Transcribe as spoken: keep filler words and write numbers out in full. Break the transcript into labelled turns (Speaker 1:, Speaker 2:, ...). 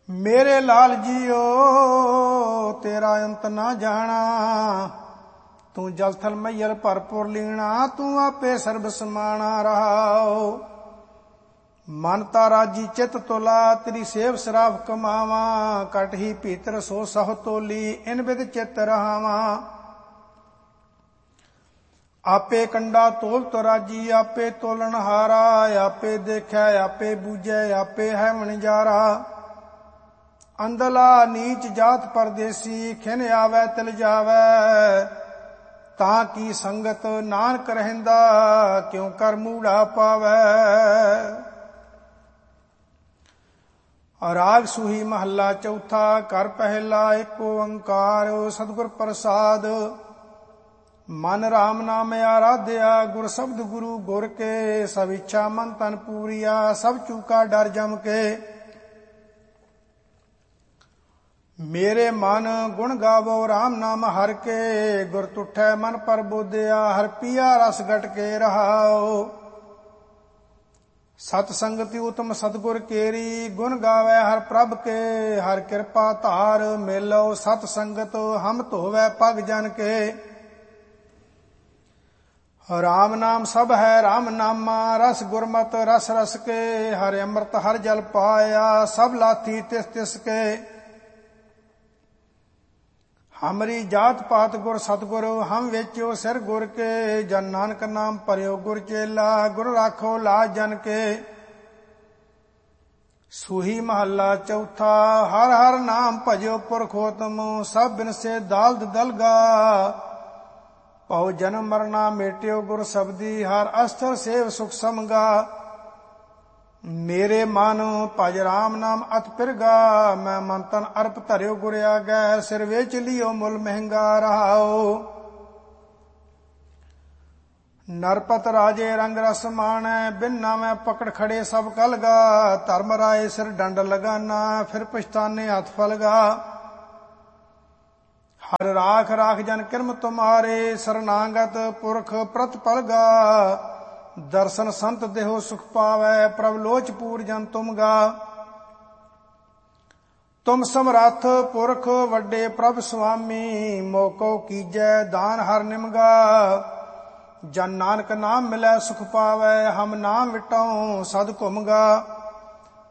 Speaker 1: मेरे लाल जियो तेरा अंत ना जाना, तू जल थल मैयल भरपुर लीना, तू आपे सर्ब समाना रहाओ। मन तारा जी चित तोला, तेरी सेव सराफ कमावा, कट ही भीतर सो सह तोली, इन बिद चित रहावा। आपे कंडा तोल तो राजी, आपे तोलन हारा, आपे देखै आपे बूझै, आपे है वणजारा। अंदला नीच जात परदेसी, खिन आवे तिल जावे, ताकि संगत नानक रहंदा, क्यों कर मूढ़ा पावे। राग सूही महला चौथा, कर पहला एक ओंकार, सतगुर प्रसाद। मन राम नाम आराध्या, गुर शब्द गुरु गुर के, सब इच्छा मन तन पूरिया, सब चूका डर जम के। मेरे मन गुण गावो राम नाम हर के, गुर तुठै मन पर बोधिया, हर पिया रस गट के रहाओ। सत संगति उत्तम सतगुर केरी, गुण गावे हर प्रभ के, हर कृपा धार मेलो सत संगत, हम धोवै पग जन के। राम नाम सब है राम नामा, रस गुरमत रस रस के, हर अमृत हर जल पाया, सब लाथी तिस तिस के। हमरी जात पात गुर सतगुर, हम वेचो सिर गुर के, जन नानक नाम परयो गुर चेला, गुर राखो लाज जन के। सूही महला चौथा, हर हर नाम भजो पुरखोतम, सब बिन से दाल्द दलगा, पौ जन्म मरना मेट्यो गुर शब्दी, हर अस्तर सेव सुख समगा। मेरे मन भज राम नाम अत पिरगा, मैं मन तन अर्प धर्यो गुर आगै, सिर वेच लियो मुल महंगा रहाओ। नरपत राजे रंग रस माणै, बिन नामै पकड़ खड़े सब कलगा, धर्म राय सिर डंड लगाना, फिर पछताने हथ फलगा। हर राख राख जन किरम तुम्हारे, शरणागत पुरख प्रत पलगा, दर्शन संत देहो सुख पावै, प्रभ लोच पूर जन तुम गा। तुम समरथ पुरख वड्डे प्रभ स्वामी, मोको कीजै दान हर निमगा। जन नानक नाम मिलै सुख पावै, हम नाम विटाऊं सद घुमगा।